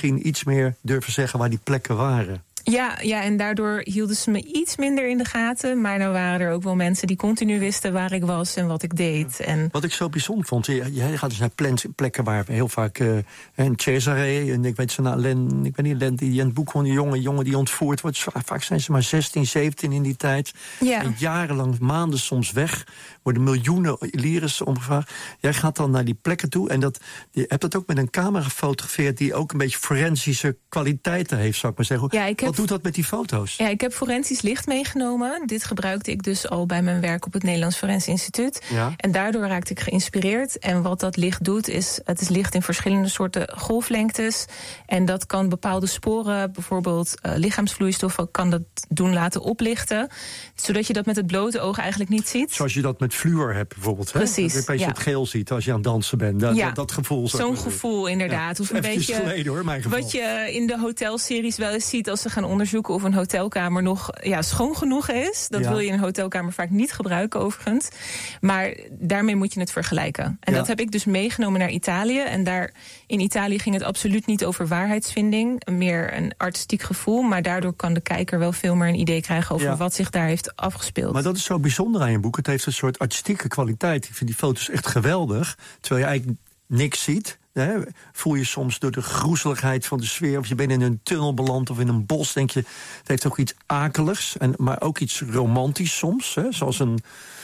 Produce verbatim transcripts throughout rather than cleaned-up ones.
misschien iets meer durven zeggen waar die plekken waren. Ja, ja, en daardoor hielden ze me iets minder in de gaten. Maar dan waren er ook wel mensen die continu wisten waar ik was en wat ik deed. En wat ik zo bijzonder vond, jij gaat dus naar plens, plekken waar heel vaak uh, in Cesare, en ik weet zo naar Len, ik weet niet, Len, die in het boek van die jongen, jongen die ontvoerd wordt. Vaak zijn ze maar zestien, zeventien in die tijd. Ja. En jarenlang, maanden soms weg, worden miljoenen lires omgevraagd. Jij gaat dan naar die plekken toe en dat, je hebt dat ook met een camera gefotografeerd die ook een beetje forensische kwaliteiten heeft, zou ik maar zeggen. Ja, ik heb... Wat doet dat met die foto's? Ja, ik heb forensisch licht meegenomen. Dit gebruikte ik dus al bij mijn werk op het Nederlands Forensisch Instituut. Ja. En daardoor raakte ik geïnspireerd. En wat dat licht doet, is het is licht in verschillende soorten golflengtes. En dat kan bepaalde sporen, bijvoorbeeld uh, lichaamsvloeistoffen, kan dat doen laten oplichten. Zodat je dat met het blote oog eigenlijk niet ziet. Zoals je dat met fluor hebt bijvoorbeeld. Hè? Precies. Dat je opeens ja. het geel ziet als je aan het dansen bent. Dat, ja. dat, dat gevoel. Zo'n gevoel, inderdaad. Ja. Of een beetje geleden, hoor, mijn geval. Wat je in de hotelseries wel eens ziet als ze gaan onderzoeken of een hotelkamer nog ja, schoon genoeg is. Dat ja. wil je in een hotelkamer vaak niet gebruiken, overigens. Maar daarmee moet je het vergelijken. En ja. dat heb ik dus meegenomen naar Italië. En daar in Italië ging het absoluut niet over waarheidsvinding. Meer een artistiek gevoel. Maar daardoor kan de kijker wel veel meer een idee krijgen over ja. wat zich daar heeft afgespeeld. Maar dat is zo bijzonder aan je boek. Het heeft een soort artistieke kwaliteit. Ik vind die foto's echt geweldig. Terwijl je eigenlijk niks ziet. Hè, voel je soms door de groezeligheid van de sfeer, of je bent in een tunnel beland of in een bos, denk je, het heeft ook iets akeligs, en, maar ook iets romantisch soms, hè, zoals een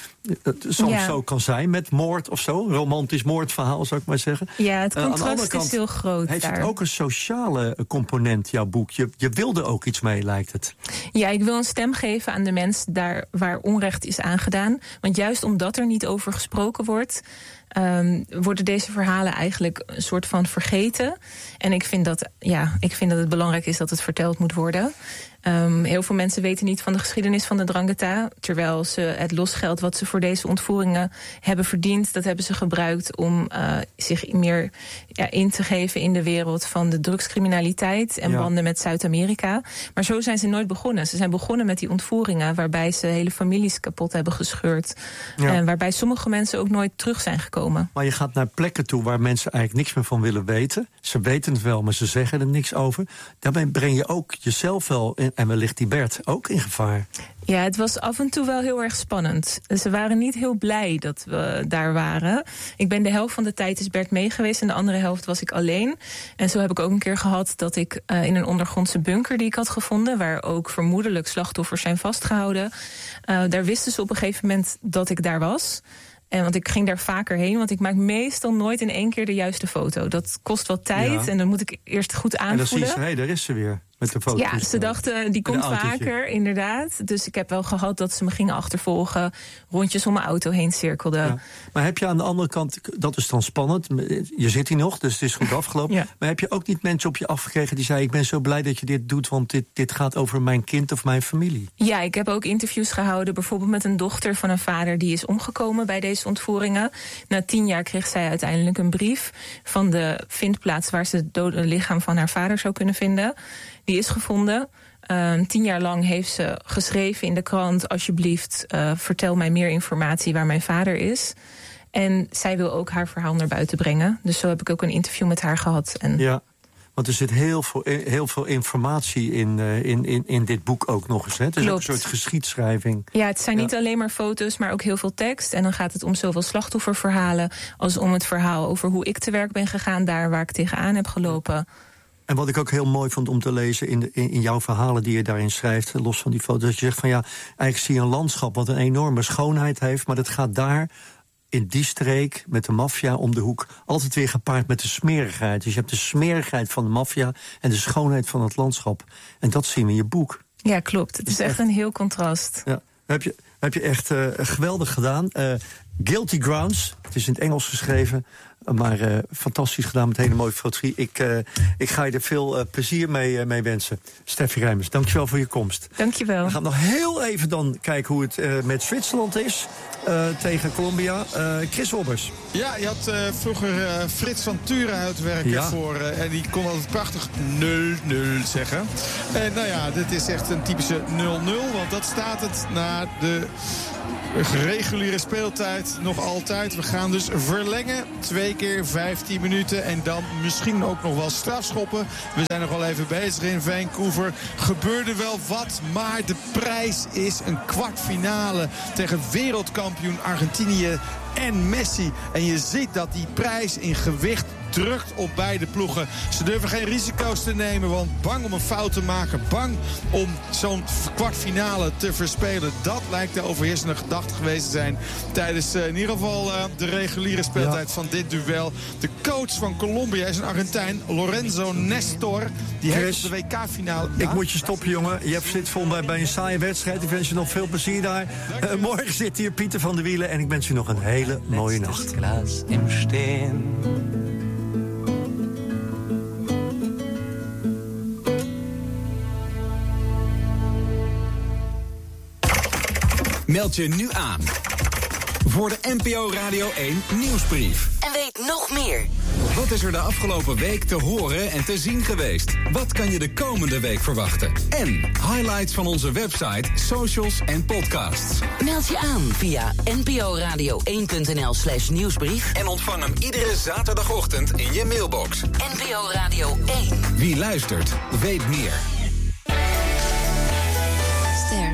het soms ja. zo kan zijn met moord of zo. Romantisch moordverhaal, zou ik maar zeggen. Ja, het contrast uh, aan de andere kant is heel groot. Heeft daar. het ook een sociale component, jouw boek? Je, je wilde ook iets mee, lijkt het. Ja, ik wil een stem geven aan de mensen daar waar onrecht is aangedaan. Want juist omdat er niet over gesproken wordt, Um, worden deze verhalen eigenlijk een soort van vergeten. En ik vind dat, ja, ik vind dat het belangrijk is dat het verteld moet worden. Um, heel veel mensen weten niet van de geschiedenis van de Drangheta, terwijl ze het losgeld wat ze voor deze ontvoeringen hebben verdiend, dat hebben ze gebruikt om uh, zich meer ja, in te geven in de wereld van de drugscriminaliteit en ja. banden met Zuid-Amerika. Maar zo zijn ze nooit begonnen. Ze zijn begonnen met die ontvoeringen waarbij ze hele families kapot hebben gescheurd. Ja. En waarbij sommige mensen ook nooit terug zijn gekomen. Maar je gaat naar plekken toe waar mensen eigenlijk niks meer van willen weten. Ze weten het wel, maar ze zeggen er niks over. Daarmee breng je ook jezelf wel in, en wellicht die Bert ook in gevaar. Ja, het was af en toe wel heel erg spannend. Ze waren niet heel blij dat we daar waren. Ik ben de helft van de tijd is Bert mee geweest en de andere helft was ik alleen. En zo heb ik ook een keer gehad dat ik uh, in een ondergrondse bunker die ik had gevonden, waar ook vermoedelijk slachtoffers zijn vastgehouden, uh, daar wisten ze op een gegeven moment dat ik daar was. En want ik ging daar vaker heen, want ik maak meestal nooit in één keer de juiste foto. Dat kost wat tijd ja. en dan moet ik eerst goed aanvoelen. En dan zie je, hé, hey, daar is ze weer. Met de foto's. Ja, ze dachten, die komt vaker, inderdaad. Dus ik heb wel gehad dat ze me gingen achtervolgen, rondjes om mijn auto heen cirkelden. Ja. Maar heb je aan de andere kant, dat is dan spannend, je zit hier nog, dus het is goed afgelopen. Ja. Maar heb je ook niet mensen op je afgekregen die zeiden, ik ben zo blij dat je dit doet, want dit, dit gaat over mijn kind of mijn familie? Ja, ik heb ook interviews gehouden, bijvoorbeeld met een dochter van een vader die is omgekomen bij deze ontvoeringen. Na tien jaar kreeg zij uiteindelijk een brief van de vindplaats waar ze het dode lichaam van haar vader zou kunnen vinden. Die is gevonden. Uh, tien jaar lang heeft ze geschreven in de krant, alsjeblieft, uh, vertel mij meer informatie waar mijn vader is. En zij wil ook haar verhaal naar buiten brengen. Dus zo heb ik ook een interview met haar gehad. En ja, want er zit heel veel, heel veel informatie in, uh, in, in, in dit boek ook nog eens. Hè? Het is Klopt. ook een soort geschiedschrijving. Ja, het zijn ja. niet alleen maar foto's, maar ook heel veel tekst. En dan gaat het om zowel slachtofferverhalen als om het verhaal over hoe ik te werk ben gegaan, daar waar ik tegenaan heb gelopen. En wat ik ook heel mooi vond om te lezen in, de, in, in jouw verhalen die je daarin schrijft, los van die foto's, dat je zegt van ja, eigenlijk zie je een landschap wat een enorme schoonheid heeft, maar dat gaat daar in die streek met de maffia om de hoek altijd weer gepaard met de smerigheid. Dus je hebt de smerigheid van de maffia en de schoonheid van het landschap. En dat zien we in je boek. Ja, klopt. Het is echt een heel contrast. Ja, dat heb je, dat heb je echt uh, geweldig gedaan. Uh, Guilty Grounds, het is in het Engels geschreven, maar uh, fantastisch gedaan met hele mooie fotografie. Ik, uh, ik ga je er veel uh, plezier mee, uh, mee wensen. Steffi Rijmers, dankjewel voor je komst. Dankjewel. We gaan nog heel even dan kijken hoe het uh, met Zwitserland is uh, tegen Colombia. Uh, Chris Hobbers. Ja, je had uh, vroeger uh, Frits van Turen uitwerken ja. voor. Uh, en die kon altijd prachtig nul nul zeggen. En nou ja, dit is echt een typische nul nul. Want dat staat het na de reguliere speeltijd stand nog altijd. We gaan dus verlengen. Twee keer vijftien minuten. En dan misschien ook nog wel strafschoppen. We zijn nog wel even bezig in Vancouver. Gebeurde wel wat. Maar de prijs is een kwartfinale tegen wereldkampioen Argentinië en Messi. En je ziet dat die prijs in gewicht drukt op beide ploegen. Ze durven geen risico's te nemen, want bang om een fout te maken, bang om zo'n kwartfinale te verspelen. Dat lijkt de overheersende gedachte geweest te zijn tijdens uh, in ieder geval uh, de reguliere speeltijd ja. van dit duel. De coach van Colombia is een Argentijn, Lorenzo Nestor. Die Chris, heeft op de W K-finale... Ik ja? moet je stoppen, jongen. Je hebt zit vol bij, bij een saaie wedstrijd. Ik wens je nog veel plezier daar. Uh, morgen zit hier Pieter van der Wielen en ik wens je nog een hele mooie nacht. Glas im Stehen. Meld je nu aan voor de N P O Radio één nieuwsbrief. En weet nog meer. Wat is er de afgelopen week te horen en te zien geweest? Wat kan je de komende week verwachten? En highlights van onze website, socials en podcasts. Meld je aan via n p o radio één punt n l slash nieuwsbrief. En ontvang hem iedere zaterdagochtend in je mailbox. N P O Radio één. Wie luistert, weet meer. Ster.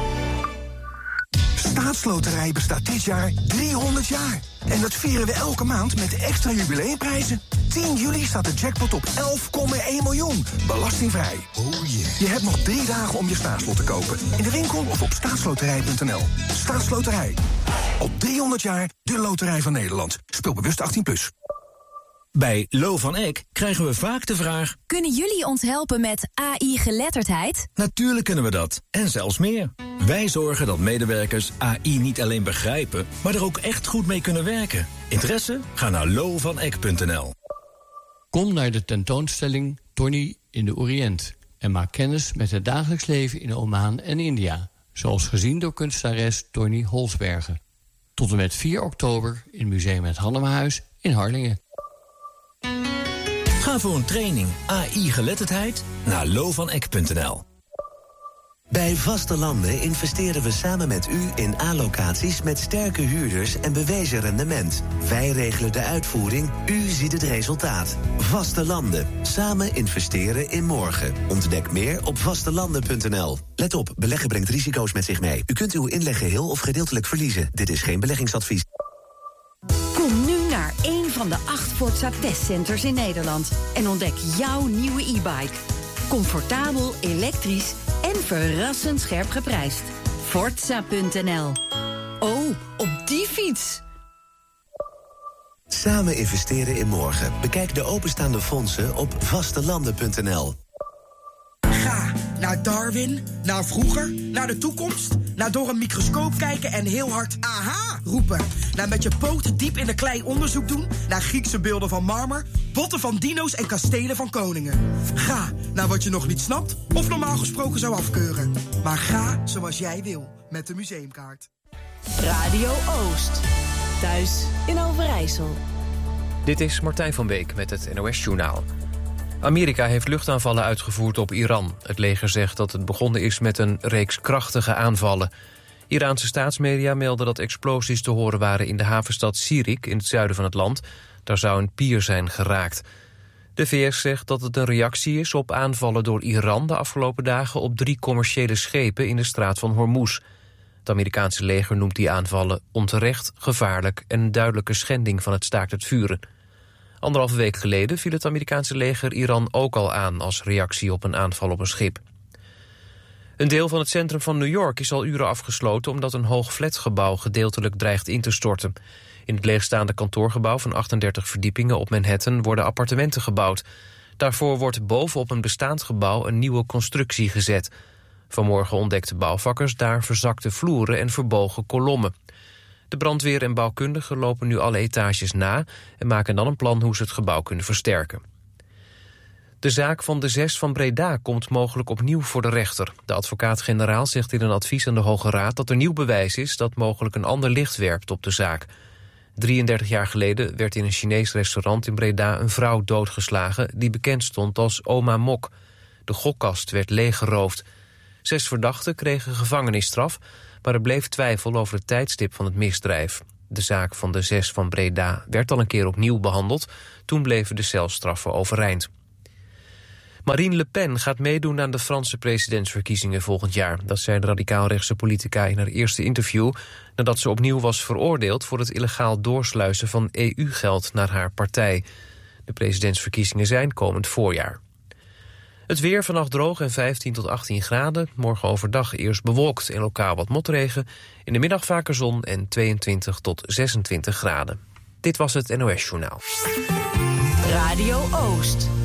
Staatsloterij bestaat dit jaar driehonderd jaar. En dat vieren we elke maand met extra jubileumprijzen. tien juli staat de jackpot op elf komma één miljoen. Belastingvrij. Oh yeah. Je hebt nog drie dagen om je staatslot te kopen. In de winkel of op staatsloterij punt n l. Staatsloterij. Al driehonderd jaar de loterij van Nederland. Speel bewust achttien plus. Bij Lo van Eck krijgen we vaak de vraag: kunnen jullie ons helpen met A I-geletterdheid? Natuurlijk kunnen we dat, en zelfs meer. Wij zorgen dat medewerkers A I niet alleen begrijpen, maar er ook echt goed mee kunnen werken. Interesse? Ga naar lo van eck punt n l. Kom naar de tentoonstelling Tony in de Oriënt en maak kennis met het dagelijks leven in Oman en India, zoals gezien door kunstenares Tony Holsbergen. Tot en met vier oktober in Museum Het Hannemahuis in Harlingen. Ga voor een training A I-geletterdheid naar lo van eck punt n l. Bij Vaste Landen investeren we samen met u in A-locaties met sterke huurders en bewezen rendement. Wij regelen de uitvoering, u ziet het resultaat. Vaste Landen. Samen investeren in morgen. Ontdek meer op vastelanden punt n l. Let op, beleggen brengt risico's met zich mee. U kunt uw inleg geheel of gedeeltelijk verliezen. Dit is geen beleggingsadvies. Kom nu naar één van de acht Forza testcenters in Nederland en ontdek jouw nieuwe e-bike. Comfortabel, elektrisch en verrassend scherp geprijsd. Forza punt n l. Oh, op die fiets! Samen investeren in morgen. Bekijk de openstaande fondsen op vastelanden punt n l. Ga naar Darwin, naar vroeger, naar de toekomst, naar door een microscoop kijken en heel hard aha roepen. Naar met je poten diep in de klei onderzoek doen, naar Griekse beelden van marmer, botten van dino's en kastelen van koningen. Ga naar wat je nog niet snapt of normaal gesproken zou afkeuren. Maar ga zoals jij wil met de museumkaart. Radio Oost. Thuis in Overijssel. Dit is Martijn van Beek met het N O S-journaal. Amerika heeft luchtaanvallen uitgevoerd op Iran. Het leger zegt dat het begonnen is met een reeks krachtige aanvallen. Iraanse staatsmedia melden dat explosies te horen waren in de havenstad Sirik in het zuiden van het land. Daar zou een pier zijn geraakt. De V S zegt dat het een reactie is op aanvallen door Iran de afgelopen dagen op drie commerciële schepen in de straat van Hormuz. Het Amerikaanse leger noemt die aanvallen onterecht, gevaarlijk en een duidelijke schending van het staakt het vuren. Anderhalve week geleden viel het Amerikaanse leger Iran ook al aan als reactie op een aanval op een schip. Een deel van het centrum van New York is al uren afgesloten omdat een hoog flatgebouw gedeeltelijk dreigt in te storten. In het leegstaande kantoorgebouw van achtendertig verdiepingen op Manhattan worden appartementen gebouwd. Daarvoor wordt bovenop een bestaand gebouw een nieuwe constructie gezet. Vanmorgen ontdekten bouwvakkers daar verzakte vloeren en verbogen kolommen. De brandweer en bouwkundigen lopen nu alle etages na en maken dan een plan hoe ze het gebouw kunnen versterken. De zaak van de zes van Breda komt mogelijk opnieuw voor de rechter. De advocaat-generaal zegt in een advies aan de Hoge Raad dat er nieuw bewijs is dat mogelijk een ander licht werpt op de zaak. drieëndertig jaar geleden werd in een Chinees restaurant in Breda een vrouw doodgeslagen die bekend stond als Oma Mok. De gokkast werd leeggeroofd. Zes verdachten kregen gevangenisstraf, maar er bleef twijfel over het tijdstip van het misdrijf. De zaak van de zes van Breda werd al een keer opnieuw behandeld. Toen bleven de celstraffen overeind. Marine Le Pen gaat meedoen aan de Franse presidentsverkiezingen volgend jaar. Dat zei de radicaal-rechtse politica in haar eerste interview, nadat ze opnieuw was veroordeeld voor het illegaal doorsluizen van E U-geld naar haar partij. De presidentsverkiezingen zijn komend voorjaar. Het weer vannacht droog en vijftien tot achttien graden. Morgen overdag eerst bewolkt en lokaal wat motregen. In de middag vaker zon en tweeëntwintig tot zesentwintig graden. Dit was het N O S Journaal. Radio Oost.